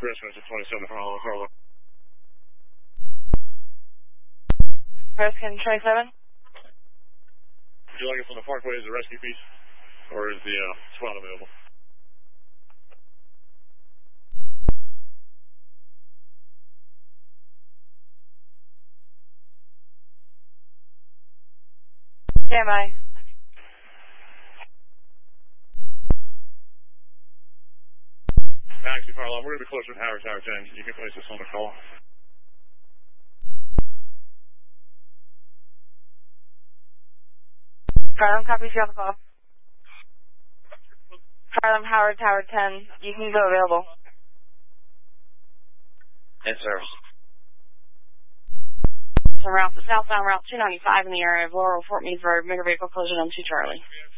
Rescue 27 Harlow. Rescue 27? Would you like us on the parkway as a rescue piece? Or is the SWAT available? Stand by. Actually, Harlow, we're going to be closer to Howard Tower 10. You can place us on the call. Harlem, copy, you on the call. Harlem, Howard Tower 10. You can go available. In service. Route, the southbound Route 295 in the area of Laurel, Fort Meade Road, motor vehicle collision on 2 Charlie.